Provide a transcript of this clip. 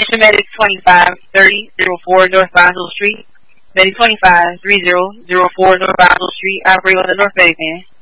Intermedic 253004 North Basel Street. Medic 253004 North Basel Street. Operate on the North Bay, man.